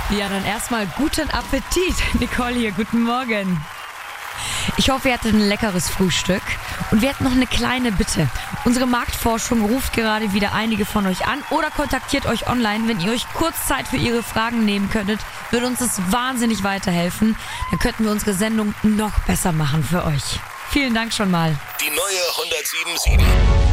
Ja, dann erstmal guten Appetit. Nicole hier, guten Morgen. Ich hoffe, ihr hattet ein leckeres Frühstück. Und wir hätten noch eine kleine Bitte. Unsere Marktforschung ruft gerade wieder einige von euch an oder kontaktiert euch online. Wenn ihr euch kurz Zeit für ihre Fragen nehmen könntet, würde uns das wahnsinnig weiterhelfen. Dann könnten wir unsere Sendung noch besser machen für euch. Vielen Dank schon mal. Die neue 107.7